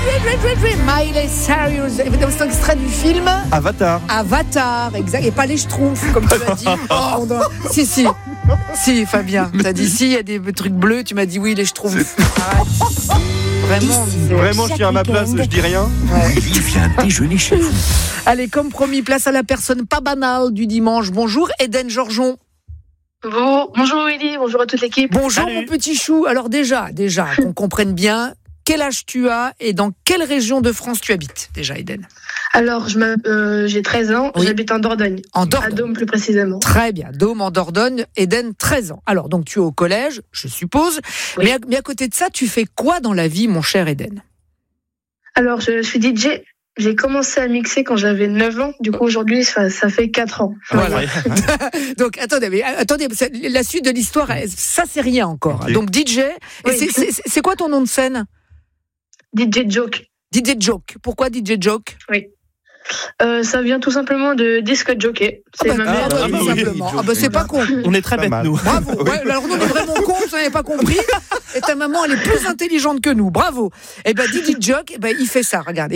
Miley Cyrus. Évidemment, c'est un extrait du film Avatar, exact. Et pas les Schtroumpfs, comme tu l'as dit. Oh, non. Si, Fabien. T'as dit si, il y a des trucs bleus. Tu m'as dit oui, les Schtroumpfs. Vraiment, je suis à ma place, je dis rien. Ouais. Tu viens déjeuner chez vous. Allez, comme promis, place à la personne pas banale du dimanche. Bonjour, Eden Georgeon. Bonjour Willy, bonjour à toute l'équipe. Bonjour mon petit chou. Alors déjà, qu'on comprenne bien, quel âge tu as et dans quelle région de France tu habites déjà, Eden? Alors, j'ai 13 ans, Oui. J'habite en Dordogne. En Dordogne. À Dôme plus précisément. Très bien, Dôme en Dordogne, Eden, 13 ans. Alors, donc tu es au collège, je suppose, Oui. mais à côté de ça, tu fais quoi dans la vie, mon cher Eden? Alors, je suis DJ. J'ai commencé à mixer quand j'avais 9 ans. Du coup, aujourd'hui, ça fait 4 ans. Voilà. Donc, attendez, la suite de l'histoire, ça c'est rien encore. Okay. Donc DJ, Oui. et c'est quoi ton nom de scène? DJ Joke. DJ Joke. Pourquoi DJ Joke? Oui. Ça vient tout simplement de disque jockey. C'est ma mère. tout oui, simplement. oui, C'est pas con. On est très Pas bêtes, mal. nous. Bravo. Ouais, alors nous, on est vraiment cons, vous n'avez pas compris. Et ta maman, elle est plus intelligente que nous. Bravo. Et ben, DJ Joke, il fait ça. Regarde.